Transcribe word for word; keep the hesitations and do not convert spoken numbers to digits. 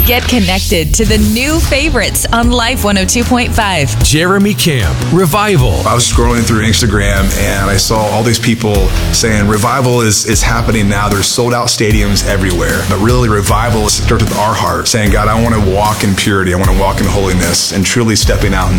Get connected to the new favorites on Life one oh two point five. Jeremy Camp, Revival. I was scrolling through Instagram and I saw all these people saying Revival is, is happening now. There's sold out stadiums everywhere. But really, Revival starts with our heart, saying, God, I want to walk in purity. I want to walk in holiness and truly stepping out in